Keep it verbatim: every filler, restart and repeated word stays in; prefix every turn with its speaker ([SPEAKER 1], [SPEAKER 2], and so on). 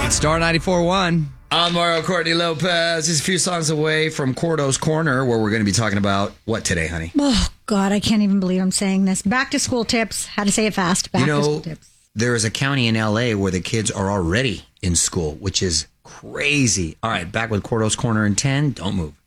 [SPEAKER 1] Star ninety-four point one.
[SPEAKER 2] I'm Mario Courtney Lopez. Just a few songs away from Cordo's Corner, where we're going to be talking about what today, honey?
[SPEAKER 3] Oh, God, I can't even believe I'm saying this. Back to school tips. How to say it fast. Back
[SPEAKER 2] you know,
[SPEAKER 3] to school tips.
[SPEAKER 2] There is a county in L A where the kids are already in school, which is crazy. All right, back with Cordo's Corner in ten. Don't move.